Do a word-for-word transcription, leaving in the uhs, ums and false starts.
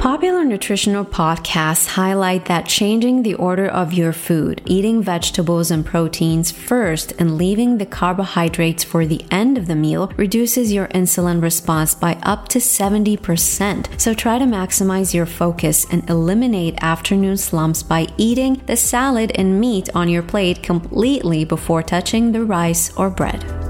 Popular nutritional podcasts highlight that changing the order of your food, eating vegetables and proteins first and leaving the carbohydrates for the end of the meal, reduces your insulin response by up to seventy percent. So try to maximize your focus and eliminate afternoon slumps by eating the salad and meat on your plate completely before touching the rice or bread.